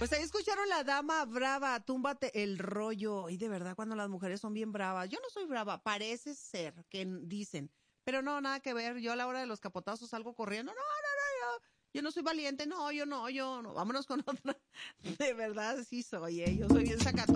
Pues ahí escucharon La Dama Brava, túmbate el rollo. Y de verdad, cuando las mujeres son bien bravas. Yo no soy brava, parece ser que dicen. Pero no, nada que ver. Yo a la hora de los capotazos salgo corriendo. No, yo no soy valiente. No, yo no. Vámonos con otra. De verdad, sí soy, yo soy bien sacatón.